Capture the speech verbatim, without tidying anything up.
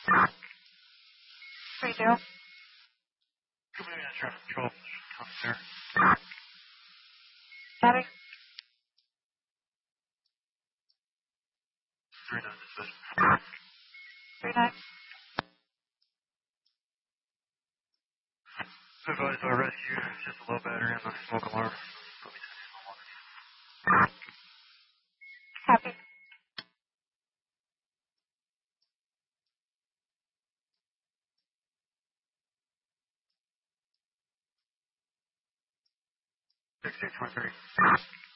Three zero. Coming in, traffic control. Come there. Copy. Three nine dispatch. Three nine. Advise our rescue. Just a low battery on the smoke alarm. Copy. Six six one three.